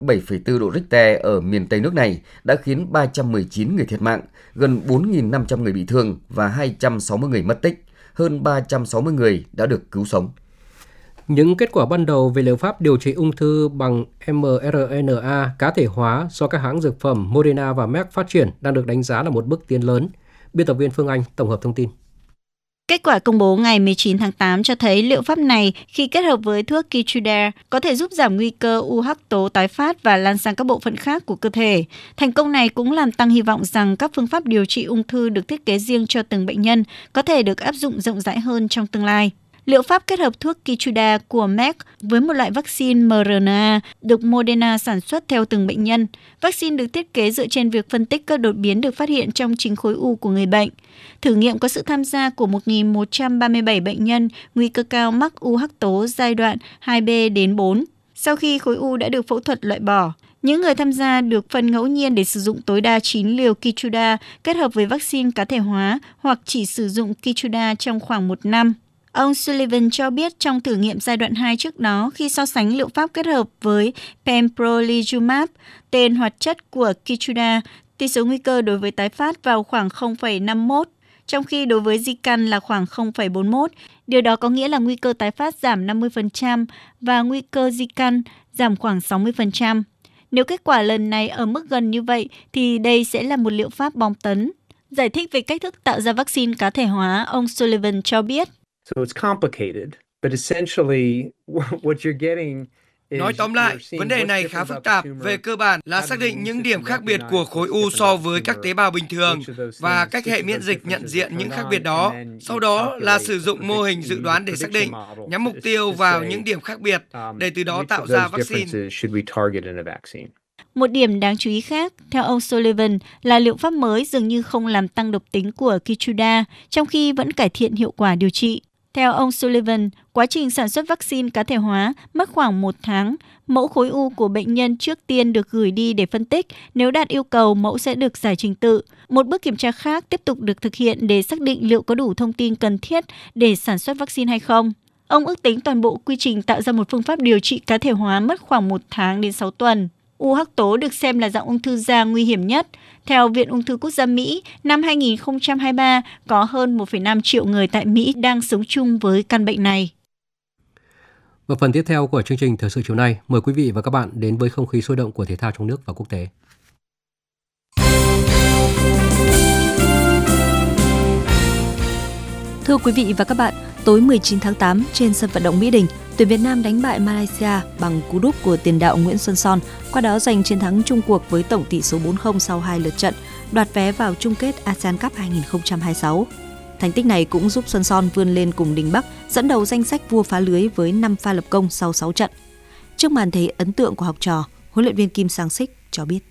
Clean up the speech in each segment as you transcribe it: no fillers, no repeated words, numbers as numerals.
7,4 độ Richter ở miền Tây nước này đã khiến 319 người thiệt mạng, gần 4.500 người bị thương và 260 người mất tích. Hơn 360 người đã được cứu sống. Những kết quả ban đầu về liệu pháp điều trị ung thư bằng mRNA cá thể hóa do các hãng dược phẩm Moderna và Merck phát triển đang được đánh giá là một bước tiến lớn. Biên tập viên Phương Anh tổng hợp thông tin. Kết quả công bố ngày 19 tháng 8 cho thấy liệu pháp này khi kết hợp với thuốc Keytruda có thể giúp giảm nguy cơ u hắc tố tái phát và lan sang các bộ phận khác của cơ thể. Thành công này cũng làm tăng hy vọng rằng các phương pháp điều trị ung thư được thiết kế riêng cho từng bệnh nhân có thể được áp dụng rộng rãi hơn trong tương lai. Liệu pháp kết hợp thuốc Keytruda của Merck với một loại vaccine mRNA được Moderna sản xuất theo từng bệnh nhân. Vaccine được thiết kế dựa trên việc phân tích các đột biến được phát hiện trong chính khối u của người bệnh. Thử nghiệm có sự tham gia của 1.137 bệnh nhân nguy cơ cao mắc u hắc tố giai đoạn 2B đến 4. Sau khi khối u đã được phẫu thuật loại bỏ, những người tham gia được phân ngẫu nhiên để sử dụng tối đa 9 liều Keytruda kết hợp với vaccine cá thể hóa hoặc chỉ sử dụng Keytruda trong khoảng 1 năm. Ông Sullivan cho biết trong thử nghiệm giai đoạn 2 trước đó, khi so sánh liệu pháp kết hợp với pembrolizumab, tên hoạt chất của Keytruda, tỷ số nguy cơ đối với tái phát vào khoảng 0,51, trong khi đối với Zika là khoảng 0,41. Điều đó có nghĩa là nguy cơ tái phát giảm 50% và nguy cơ Zika giảm khoảng 60%. Nếu kết quả lần này ở mức gần như vậy, thì đây sẽ là một liệu pháp bom tấn. Giải thích về cách thức tạo ra vaccine cá thể hóa, ông Sullivan cho biết. Nói tóm lại, vấn đề này khá phức tạp. Về cơ bản là xác định những điểm khác biệt của khối u so với các tế bào bình thường và cách hệ miễn dịch nhận diện những khác biệt đó. Sau đó là sử dụng mô hình dự đoán để xác định, nhắm mục tiêu vào những điểm khác biệt để từ đó tạo ra vaccine. Một điểm đáng chú ý khác, theo ông Sullivan, là liệu pháp mới dường như không làm tăng độc tính của Keytruda, trong khi vẫn cải thiện hiệu quả điều trị. Theo ông Sullivan, quá trình sản xuất vaccine cá thể hóa mất khoảng 1 tháng. Mẫu khối u của bệnh nhân trước tiên được gửi đi để phân tích. Nếu đạt yêu cầu, mẫu sẽ được giải trình tự. Một bước kiểm tra khác tiếp tục được thực hiện để xác định liệu có đủ thông tin cần thiết để sản xuất vaccine hay không. Ông ước tính toàn bộ quy trình tạo ra một phương pháp điều trị cá thể hóa mất khoảng 1 tháng đến 6 tuần. U hắc tố được xem là dạng ung thư da nguy hiểm nhất. Theo Viện Ung thư Quốc gia Mỹ, năm 2023 có hơn 1,5 triệu người tại Mỹ đang sống chung với căn bệnh này. Và phần tiếp theo của chương trình Thời sự chiều nay, mời quý vị và các bạn đến với không khí sôi động của thể thao trong nước và quốc tế. Thưa quý vị và các bạn, tối 19 tháng 8 trên sân vận động Mỹ Đình, tuyển Việt Nam đánh bại Malaysia bằng cú đúp của tiền đạo Nguyễn Xuân Son, qua đó giành chiến thắng chung cuộc với tổng tỷ số 4-0 sau 2 lượt trận, đoạt vé vào chung kết ASEAN Cup 2026. Thành tích này cũng giúp Xuân Son vươn lên cùng Đình Bắc, dẫn đầu danh sách vua phá lưới với 5 pha lập công sau 6 trận. Trước màn thể ấn tượng của học trò, huấn luyện viên Kim Sang-sik cho biết.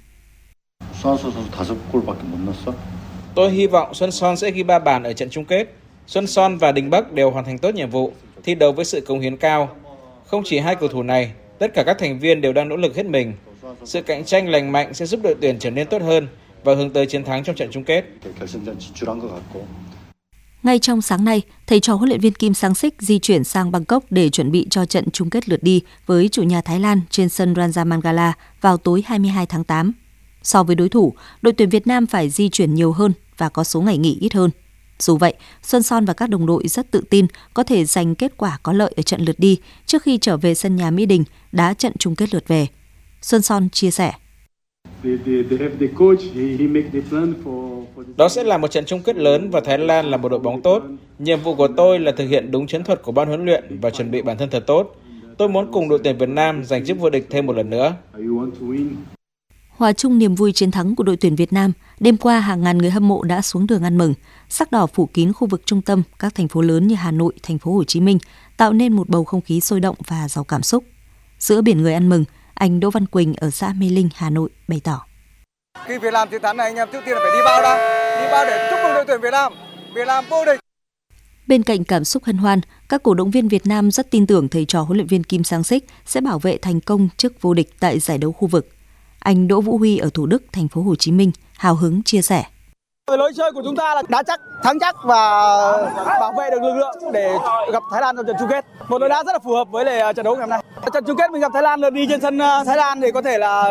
Tôi hy vọng Xuân Son sẽ ghi 3 bàn ở trận chung kết. Xuân Son và Đình Bắc đều hoàn thành tốt nhiệm vụ, thi đấu với sự cống hiến cao. Không chỉ hai cầu thủ này, tất cả các thành viên đều đang nỗ lực hết mình. Sự cạnh tranh lành mạnh sẽ giúp đội tuyển trở nên tốt hơn và hướng tới chiến thắng trong trận chung kết. Ngay trong sáng nay, thầy trò huấn luyện viên Kim Sang-sik di chuyển sang Bangkok để chuẩn bị cho trận chung kết lượt đi với chủ nhà Thái Lan trên sân Raja Mangala vào tối 22 tháng 8. So với đối thủ, đội tuyển Việt Nam phải di chuyển nhiều hơn và có số ngày nghỉ ít hơn. Dù vậy, Xuân Son và các đồng đội rất tự tin có thể giành kết quả có lợi ở trận lượt đi trước khi trở về sân nhà Mỹ Đình đá trận chung kết lượt về. Xuân Son chia sẻ. Đó sẽ là một trận chung kết lớn và Thái Lan là một đội bóng tốt. Nhiệm vụ của tôi là thực hiện đúng chiến thuật của ban huấn luyện và chuẩn bị bản thân thật tốt. Tôi muốn cùng đội tuyển Việt Nam giành chức vô địch thêm một lần nữa. Hòa chung niềm vui chiến thắng của đội tuyển Việt Nam, đêm qua hàng ngàn người hâm mộ đã xuống đường ăn mừng. Sắc đỏ phủ kín khu vực trung tâm các thành phố lớn như Hà Nội, thành phố Hồ Chí Minh, tạo nên một bầu không khí sôi động và giàu cảm xúc. Giữa biển người ăn mừng, anh Đỗ Văn Quỳnh ở xã Mê Linh, Hà Nội bày tỏ. Khi Việt Nam chiến thắng này, anh em trước tiên là phải đi bao đã, đi bao để chúc mừng đội tuyển Việt Nam vô địch. Bên cạnh cảm xúc hân hoan, các cổ động viên Việt Nam rất tin tưởng thầy trò huấn luyện viên Kim Sang-sik sẽ bảo vệ thành công chức vô địch tại giải đấu khu vực. Anh Đỗ Vũ Huy ở Thủ Đức, thành phố Hồ Chí Minh hào hứng chia sẻ. Lối chơi của chúng ta là đá chắc, thắng chắc và bảo vệ được lực lượng để gặp Thái Lan trong trận chung kết. Một đội đá rất là phù hợp với lại trận đấu ngày hôm nay. Trận chung kết mình gặp Thái Lan, lượt đi trên sân Thái Lan thì có thể là